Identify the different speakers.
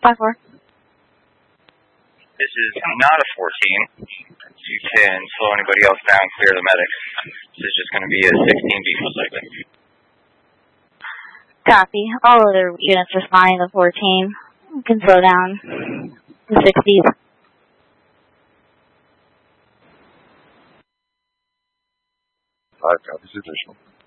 Speaker 1: 5-4.
Speaker 2: This is not a 14. You can slow anybody else down, clear the medics. This is just going to be a 16B most likely.
Speaker 1: Copy. All other units responding to 14. You can slow down to 60s.
Speaker 3: 5 copies additional.